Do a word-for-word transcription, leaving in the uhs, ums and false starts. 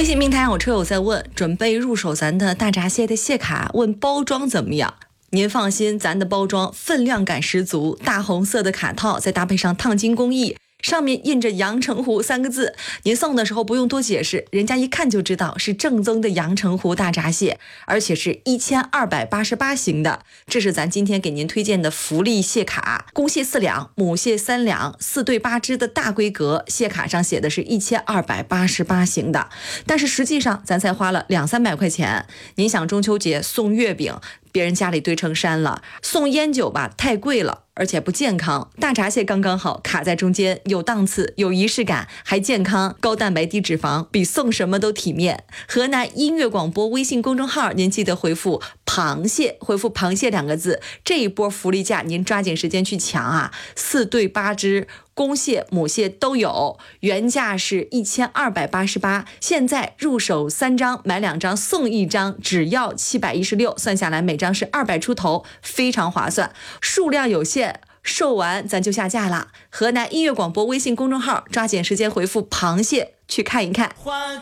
微信平台有车友在问，准备入手咱的大闸蟹的蟹卡，问包装怎么样？您放心，咱的包装分量感十足，大红色的卡套，再搭配上烫金工艺，上面印着阳澄湖三个字，您送的时候不用多解释，人家一看就知道是正宗的阳澄湖大闸蟹，而且是一千二百八十八型的。这是咱今天给您推荐的福利蟹卡，公蟹四两，母蟹三两，四对八只的大规格，蟹卡上写的是一千二百八十八型的，但是实际上咱才花了两三百块钱。您想中秋节送月饼，别人家里堆成山了，送烟酒吧太贵了，而且不健康。大闸蟹刚刚好，卡在中间，有档次，有仪式感，还健康，高蛋白低脂肪，比送什么都体面。河南音乐广播微信公众号，您记得回复螃蟹，回复螃蟹两个字，这一波福利价您抓紧时间去抢啊！四对八只，公蟹母蟹都有，原价是一千二百八十八，现在入手三张买两张送一张，只要七百一十六，算下来每张是二百出头，非常划算。数量有限，售完咱就下架了。河南音乐广播微信公众号，抓紧时间回复螃蟹去看一看。